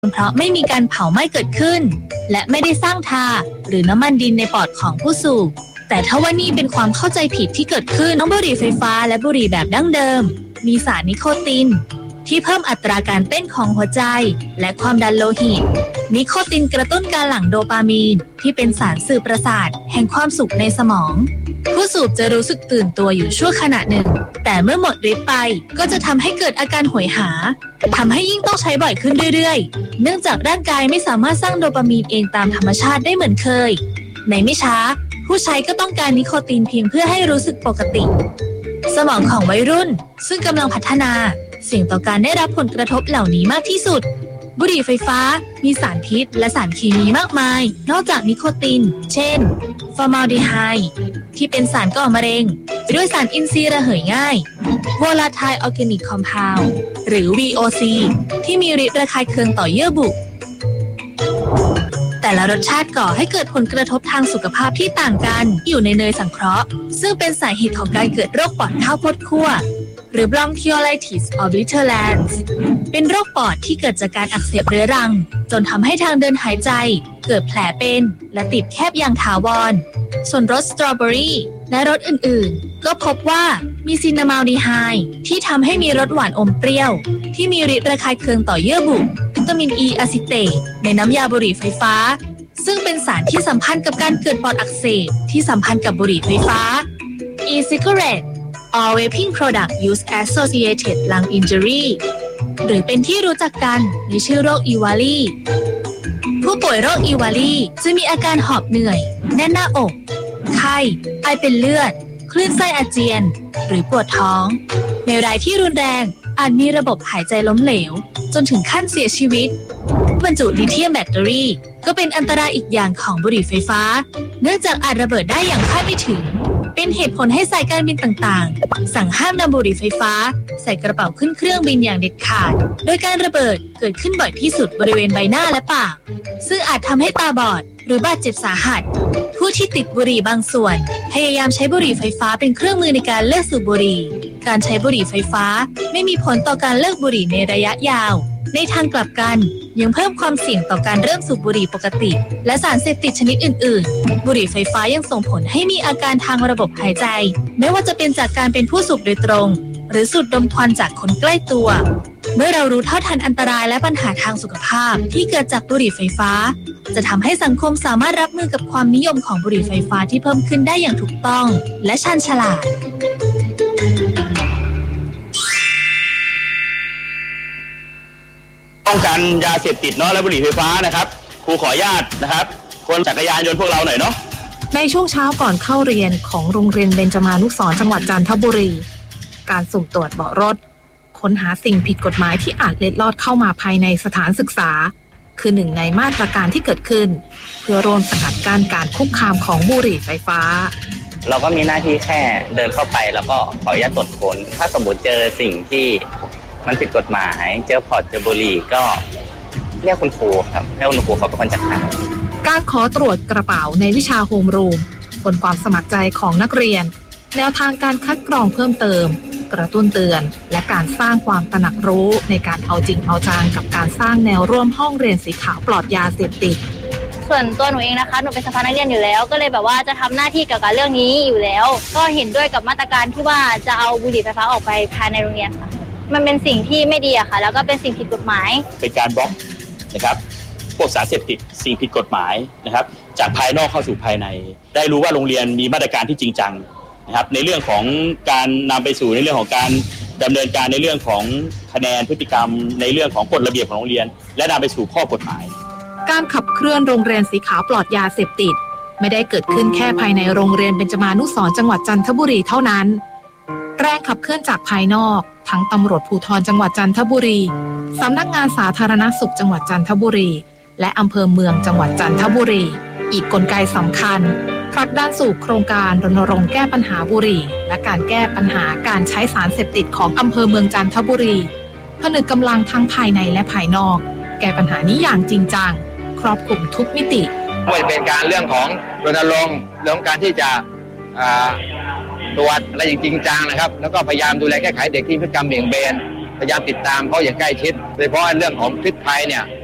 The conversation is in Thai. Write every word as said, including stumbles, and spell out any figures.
เพราะไม่มีการเผาไหม้เกิดขึ้นและไม่ได้สร้างทาหรือน้ำมันดินในปอดของผู้สูบแต่ถ้าว่านี่เป็นความเข้าใจผิดที่เกิดขึ้นทั้งบุหรี่ไฟฟ้าและบุหรี่แบบดั้งเดิมมีสารนิโคตินที่เพิ่มอัตราการเต้นของหัวใจและความดันโลหิตนิโคตินกระตุ้นการหลั่งโดปามีนที่เป็นสารสื่อประสาทแห่งความสุขในสมองผู้สูบจะรู้สึกตื่นตัวอยู่ชั่วขณะหนึ่งแต่เมื่อหมดฤทธิ์ไปก็จะทำให้เกิดอาการหวยหาทำให้ยิ่งต้องใช้บ่อยขึ้นเรื่อยๆเนื่องจากร่างกายไม่สามารถสร้างโดปามีนเองตามธรรมชาติได้เหมือนเคยในไม่ช้าผู้ใช้ก็ต้องการนิโคตินเพียงเพื่อให้รู้สึกปกติสมองของวัยรุ่นซึ่งกำลังพัฒนาเสี่ยงต่อการได้รับผลกระทบเหล่านี้มากที่สุดบุหรี่ไฟฟ้ามีสารพิษและสารเคมีมากมายนอกจากนิโคตินเช่นฟอร์มาลดีไฮด์ที่เป็นสารก่อมะเร็งด้วยสารอินทรีย์ระเหยง่าย Volatile Organic Compound หรือ วี โอ ซี ที่มีฤทธิ์ระคายเคืองต่อเยื่อบุแต่ละรสชาติก่อให้เกิดผลกระทบทางสุขภาพที่ต่างกันอยู่ในเนยสังเคราะห์ซึ่งเป็นสาเหตุของการเกิดโรคปอดข้าวโพดคั่วหรือ bronchiolitis obliterans เป็นโรคปอดที่เกิดจากการอักเสบเรื้อรังจนทำให้ทางเดินหายใจเกิดแผลเป็นและติดแคบอย่างถาวรส่วนรสสตรอเบอรี่และรสอื่นๆก็พบว่ามีซินนามัลดีไฮด์ที่ทำให้มีรสหวานอมเปรี้ยวที่มีฤทธิ์ระคายเคืองต่อเยื่อบุวิตามินอีอะซิเตตในน้ำยาบุหรี่ไฟฟ้าซึ่งเป็นสารที่สัมพันธ์กับการเกิดปอดอักเสบที่สัมพันธ์กับบุหรี่ไฟฟ้า e-cigarette or vaping product use associated lung injury หรือเป็นที่รู้จักกันในชื่อโรคอีวาลีผู้ป่วยโรคอีวาลีจะมีอาการหอบเหนื่อยแน่นหน้าอกไข้ไอเป็นเลือดคลื่นไส้อาเจียนหรือปวดท้องในรายที่รุนแรงอาจมีระบบหายใจล้มเหลวจนถึงขั้นเสียชีวิตบรรจุลิเธียมแบตเตอรี่ก็เป็นอันตรายอีกอย่างของบุหรี่ไฟฟ้าเนื่องจากอาจระเบิดได้อย่างคาดไม่ถึงเป็นเหตุผลให้สายการบินต่างๆสั่งห้ามนำบุหรี่ไฟฟ้าใส่กระเป๋าขึ้นเครื่องบินอย่างเด็ดขาดโดยการระเบิดเกิดขึ้นบ่อยที่สุดบริเวณใบหน้าและปากซึ่งอาจทำให้ตาบอดหรือบาดเจ็บสาหัสผู้ที่ติดบุหรี่บางส่วนพยายามใช้บุหรี่ไฟฟ้าเป็นเครื่องมือในการเลิกสูบบุหรี่การใช้บุหรี่ไฟฟ้าไม่มีผลต่อการเลิกบุหรี่ในระยะยาวในทางกลับกันยังเพิ่มความเสี่ยงต่อการเริ่มสูบบุหรี่ปกติและสารเสพติดชนิดอื่นๆบุหรี่ไฟฟ้ายังส่งผลให้มีอาการทางระบบหายใจไม่ว่าจะเป็นจากการเป็นผู้สูบโดยตรงหรือสูดดมควันจากคนใกล้ตัวเมื่อเรารู้เท่าทันอันตรายและปัญหาทางสุขภาพที่เกิดจากบุหรี่ไฟฟ้าจะทำให้สังคมสามารถรับมือกับความนิยมของบุหรี่ไฟฟ้าที่เพิ่มขึ้นได้อย่างถูกต้องและชันฉลาดป้องกันยาเสพติดเนาะและบุหรี่ไฟฟ้านะครับครูขออนุญาตนะครับคนจักรยานยนต์พวกเราหน่อยเนาะในช่วงเช้าก่อนเข้าเรียนของโรงเรียนเบญจมานุสรณ์จังหวัดจันทบุรีการสุ่มตรวจเบาะรถค้นหาสิ่งผิดกฎหมายที่อาจเล็ดลอดเข้ามาภายในสถานศึกษาคือหนึ่งในมาตรการที่เกิดขึ้นเพื่อร่วมสกัดกั้นการคุกคามของบุหรี่ไฟฟ้าเราก็มีหน้าที่แค่เดินเข้าไปแล้วก็ขออนุญาตตรวจค้นถ้าสมมติเจอสิ่งที่มันผิดกฎหมายเจอพอร์ตเจอบุหรี่ก็เรียกคุณครูครับเรียกคุณครูเขาเป็นคนจัดการการขอตรวจกระเป๋าในวิชาโฮมรูมบนความสมัครใจของนักเรียนแนวทางการคัดกรองเพิ่มเติมกระตุ้นเตือนและการสร้างความตระหนักรู้ในการเอาจริงเอาจังกับการสร้างแนวร่วมห้องเรียนสีขาวปลอดยาเสพติดส่วนตัวหนูเองนะคะหนูเป็นสภานักเรียนอยู่แล้วก็เลยแบบว่าจะทำหน้าที่เกี่ยวกับเรื่องนี้อยู่แล้วก็เห็นด้วยกับมาตรการที่ว่าจะเอาบุหรี่ไฟฟ้าออกไปภายในโรงเรียนค่ะมันเป็นสิ่งที่ไม่ดีอะค่ะแล้วก็เป็นสิ่งผิดกฎหมายเป็นการบล็อกนะครับพวกสารเสพติดสิ่งผิดกฎหมายนะครับจากภายนอกเข้าสู่ภายในได้รู้ว่าโรงเรียนมีมาตรการที่จริงจังนะครับในเรื่องของการนำไปสู่ในเรื่องของการดำเนินการในเรื่องของคะแนนพฤติกรรมในเรื่องของกฎระเบียบของโรงเรียนและนำไปสู่ข้อกฎหมายการขับเคลื่อนโรงเรียนสีขาวปลอดยาเสพติดไม่ได้เกิดขึ้นแค่ภายในโรงเรียนเบญจมานุสรณ์จังหวัดจันทบุรีเท่านั้นแรงขับเคลื่อนจากภายนอกทั้งตำรวจภูธรจังหวัดจันทบุรีสำนักงานสาธารณสุขจังหวัดจันทบุรีและอำเภอเมืองจังหวัดจันทบุรีอีกกลไกสำคัญผลักดันสู่โครงการรณรงค์แก้ปัญหาบุหรี่และการแก้ปัญหาการใช้สารเสพติดของอำเภอเมืองจันทบุรีผนึกกำลังทั้งภายในและภายนอกแก้ปัญหานี้อย่างจริงจังครอบคลุมทุกมิติไม่ว่าจะเป็นการเรื่องของรณรงค์เรื่องการที่จะตรวจอะไรอย่างจริงจังนะครับแล้วก็พยายามดูแลแก้ไขเด็กที่พฤติกรรมเบี่ยงเบนพยายามติดตามเขาอย่างใกล้ชิดโดยเฉพาะเรื่องของพิษภัยเนี่ย